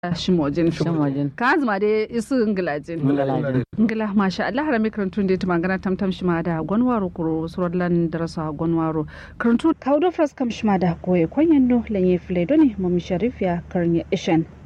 shimojin ka zama da isu ngilajin ngila masha Allah harami karantun da tumangana tamtam shima da gonwaro kuro surodlan darasa gonwaro karantu tawdo fras kam shima da koye kwanyen no lanye fledoni mami sharif ya karnya ishan